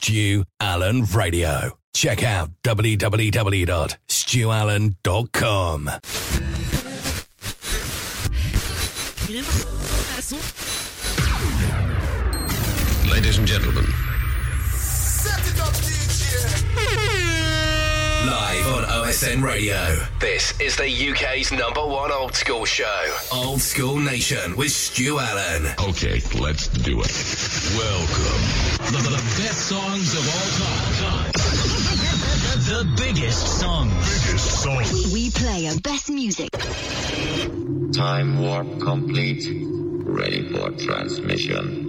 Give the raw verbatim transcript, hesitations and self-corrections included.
Stu Allen Radio. Check out w w w dot stu allen dot com. Ladies and gentlemen. Set it up, D J. Live on O S N Radio. This is the U K's number one old school show. Old School Nation with Stu Allen. Okay, let's do it. Welcome. The, the best songs of all time. The biggest songs. Biggest songs. We, we play our best music. Time warp complete. Ready for transmission.